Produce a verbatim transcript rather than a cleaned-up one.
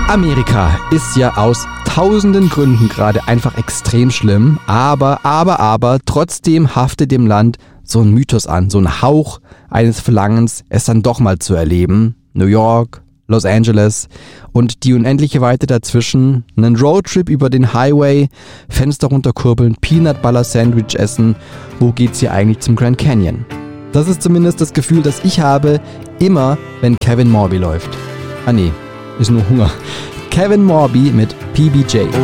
Amerika ist ja aus tausenden Gründen gerade einfach extrem schlimm, aber, aber, aber trotzdem haftet dem Land so ein Mythos an, so ein Hauch eines Verlangens, es dann doch mal zu erleben. New York, Los Angeles und die unendliche Weite dazwischen, einen Roadtrip über den Highway, Fenster runterkurbeln, Peanut Butter Sandwich essen, wo geht's hier eigentlich zum Grand Canyon? Das ist zumindest das Gefühl, das ich habe, immer wenn Kevin Morby läuft. Ah nee, ist nur Hunger. Kevin Morby mit P B J.